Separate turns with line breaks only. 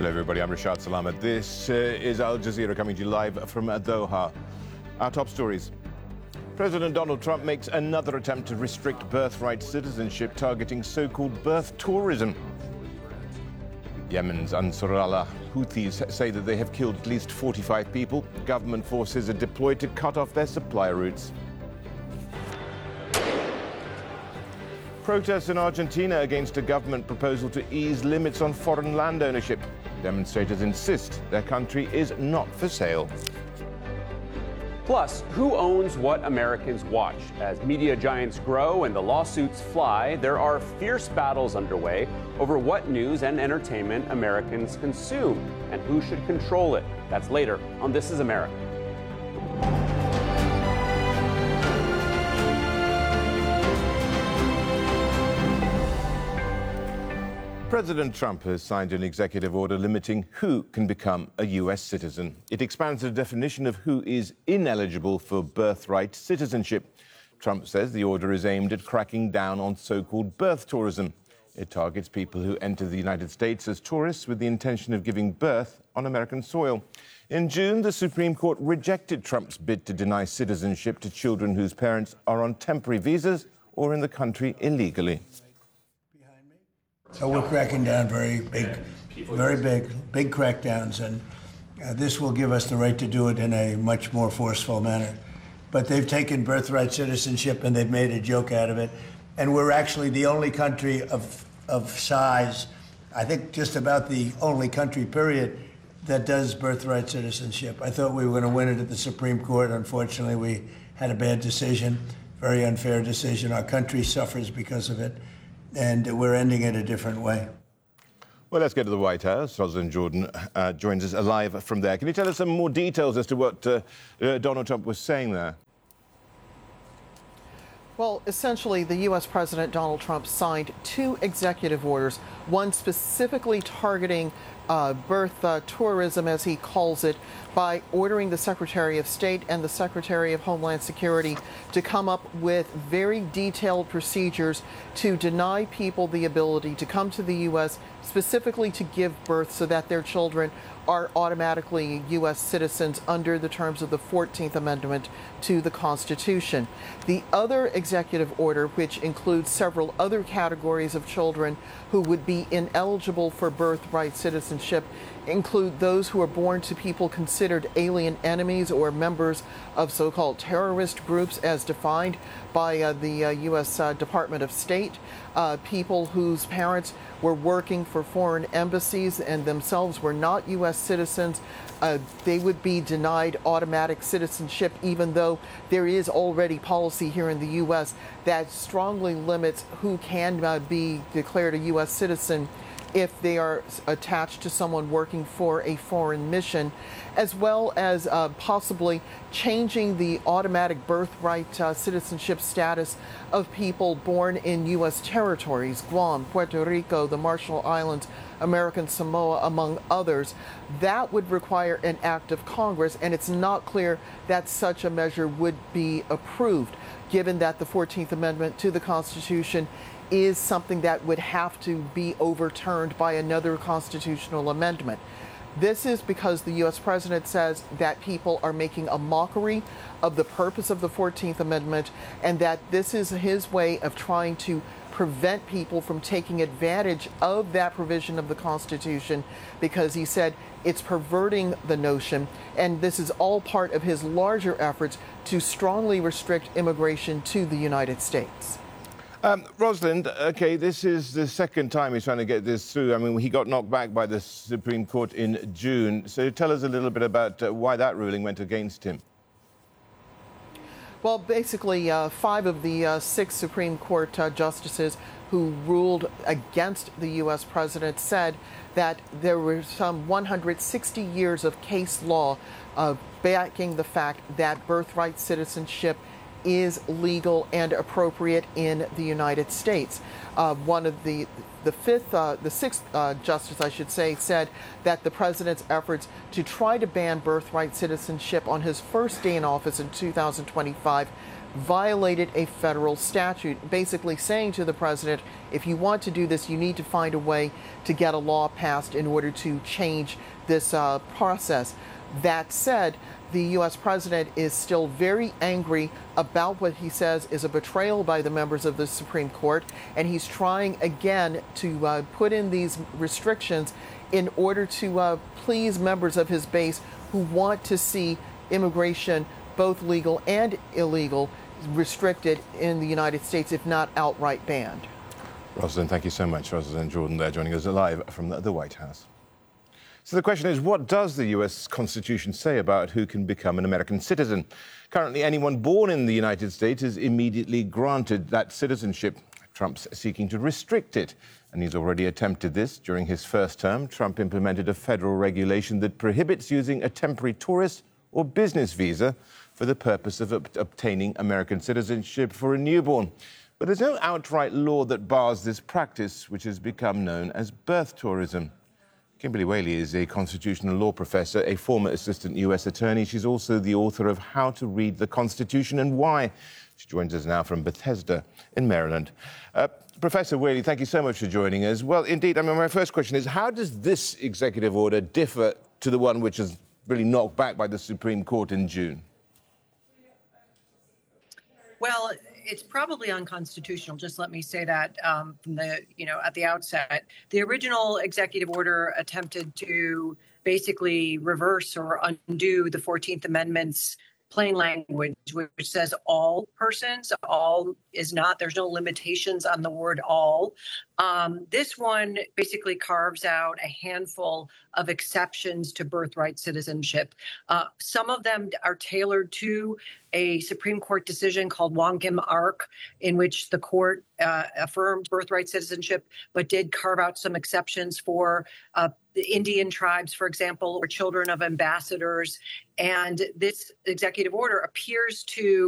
Hello, everybody. I'm Rashad Salama. This is Al Jazeera coming to you live from Doha. Our top stories. President Donald Trump makes another attempt to restrict birthright citizenship, targeting so-called birth tourism. Yemen's Ansar Allah Houthis say that they have killed at least 45 people. Government forces are deployed to cut off their supply routes. Protests in Argentina against a government proposal to ease limits on foreign land ownership. Demonstrators insist their country is not for sale.
Plus, who owns what Americans watch? As media giants grow and the lawsuits fly, there are fierce battles underway over what news and entertainment Americans consume and who should control it. That's later on This Is America.
President Trump has signed an executive order limiting who can become a U.S. citizen. It expands the definition of who is ineligible for birthright citizenship. Trump says the order is aimed at cracking down on so-called birth tourism. It targets people who enter the United States as tourists with the intention of giving birth on American soil. In June, the Supreme Court rejected Trump's bid to deny citizenship to children whose parents are on temporary visas or in the country illegally.
So we're cracking down very big crackdowns, and this will give us the right to do it in a much more forceful manner. But they've taken birthright citizenship and they've made a joke out of it. And we're actually the only country of size, I think just about the only country, period, that does birthright citizenship. I thought we were going to win it at the Supreme Court. Unfortunately, we had a bad decision, very unfair decision. Our country suffers because of it. And we're ending it a different way.
Well, let's go to the White House. Rosalind Jordan joins us live from there. Can you tell us some more details as to what Donald Trump was saying there?
Well, essentially, the U.S. President Donald Trump signed two executive orders, one specifically targeting birth tourism, as he calls it, by ordering the Secretary of State and the Secretary of Homeland Security to come up with very detailed procedures to deny people the ability to come to the U.S. specifically to give birth so that their children are automatically U.S. citizens under the terms of the 14th Amendment to the Constitution. The other executive order, which includes several other categories of children who would be ineligible for birthright citizenship, include those who are born to people considered alien enemies or members of so-called terrorist groups as defined by the U.S. Department of State, people whose parents were working for foreign embassies and themselves were not U.S. citizens. They would be denied automatic citizenship, even though there is already policy here in the U.S. that strongly limits who can be declared a U.S. citizen if they are attached to someone working for a foreign mission, as well as possibly changing the automatic birthright citizenship status of people born in U.S. territories, Guam, Puerto Rico, the Marshall Islands, American Samoa, among others. That would require an act of Congress, and it's not clear that such a measure would be approved, given that the 14th Amendment to the Constitution is something that would have to be overturned by another constitutional amendment. This is because the U.S. President says that people are making a mockery of the purpose of the 14th Amendment, and that this is his way of trying to prevent people from taking advantage of that provision of the Constitution, because he said it's perverting the notion, and this is all part of his larger efforts to strongly restrict immigration to the United States.
Rosalind, okay, this is the second time he's trying to get this through. I mean, he got knocked back by the Supreme Court in June. So tell us a little bit about why that ruling went against him.
Well, basically, 5 of the 6 Supreme Court justices who ruled against the U.S. president said that there were some 160 years of case law backing the fact that birthright citizenship is legal and appropriate in the United States. One of the sixth justice, I should say, said that the president's efforts to try to ban birthright citizenship on his first day in office in 2025 violated a federal statute, basically saying to the president, if you want to do this, you need to find a way to get a law passed in order to change this process. That said, the U.S. president is still very angry about what he says is a betrayal by the members of the Supreme Court, and he's trying again to put in these restrictions in order to please members of his base who want to see immigration, both legal and illegal, restricted in the United States, if not outright banned.
Rosalind, thank you so much. Rosalind Jordan there joining us live from the White House. So the question is, what does the U.S. Constitution say about who can become an American citizen? Currently, anyone born in the United States is immediately granted that citizenship. Trump's seeking to restrict it, and he's already attempted this. During his first term, Trump implemented a federal regulation that prohibits using a temporary tourist or business visa for the purpose of obtaining American citizenship for a newborn. But there's no outright law that bars this practice, which has become known as birth tourism. Kimberly Whaley is a constitutional law professor, a former assistant U.S. attorney. She's also the author of How to Read the Constitution and Why. She joins us now from Bethesda in Maryland. Professor Whaley, thank you so much for joining us. Well, indeed, my first question is, how does this executive order differ to the one which was really knocked back by the Supreme Court in June?
Well, it's probably unconstitutional. Just let me say that from at the outset. The original executive order attempted to basically reverse or undo the 14th Amendment's plain language, which says all persons. All is not, there's no limitations on the word all. This one basically carves out a handful of exceptions to birthright citizenship. Some of them are tailored to a Supreme Court decision called Wongim Ark, in which the court affirmed birthright citizenship, but did carve out some exceptions for the Indian tribes, for example, or children of ambassadors. And this executive order appears to